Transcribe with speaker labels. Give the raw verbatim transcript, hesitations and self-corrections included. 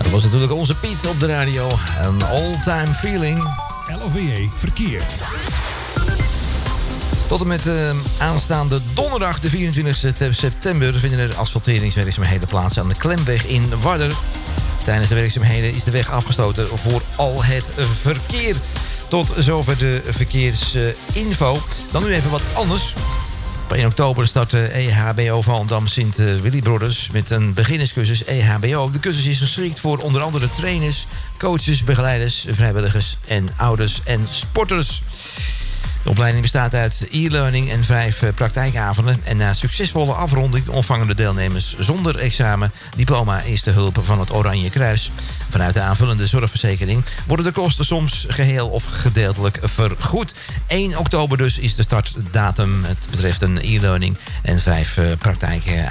Speaker 1: Dat was natuurlijk onze Piet op de radio. Een all-time feeling.
Speaker 2: L O V E Verkeer.
Speaker 1: Tot en met uh, aanstaande donderdag, de vierentwintigste september... vinden er asfalteringswerkzaamheden plaats aan de Klemweg in Warder. Tijdens de werkzaamheden is de weg afgesloten voor al het verkeer. Tot zover de verkeersinfo. Dan nu even wat anders. Op één oktober start de E H B O Volendam Sint Willibroeders met een beginnerscursus E H B O. De cursus is geschikt voor onder andere trainers, coaches, begeleiders, vrijwilligers en ouders en sporters. De opleiding bestaat uit e-learning en vijf praktijkavonden. En na succesvolle afronding ontvangen de deelnemers zonder examen diploma eerste hulp van het Oranje Kruis. Vanuit de aanvullende zorgverzekering worden de kosten soms geheel of gedeeltelijk vergoed. één oktober dus is de startdatum. Het betreft een e-learning en vijf praktijken.